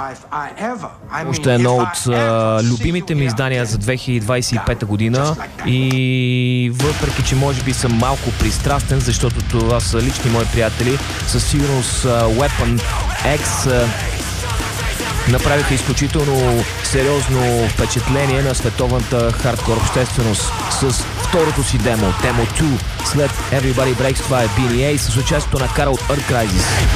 Още едно от любимите ми издания за 2025 година и въпреки, че може би съм малко пристрастен, защото това са лични мои приятели, със сигурност Weapon X направиха изключително сериозно впечатление на световната хардкор общественост с второто си демо 2, след Everybody Breaks. Това е BNA с участието на Кара от Earth Crisis.